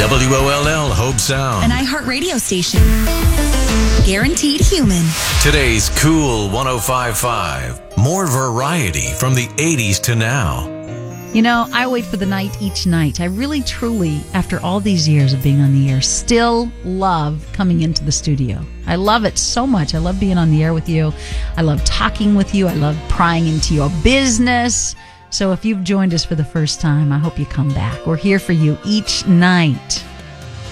WOLL Hope Sound. An iHeart radio station. Guaranteed human. Today's Cool 105.5. More variety from the 80s to now. You know, I wait for the night each night. I really, truly, after all these years of being on the air, still love coming into the studio. I love it so much. I love being on the air with you. I love talking with you. I love prying into your business. So if you've joined us for the first time, I hope you come back. We're here for you each night.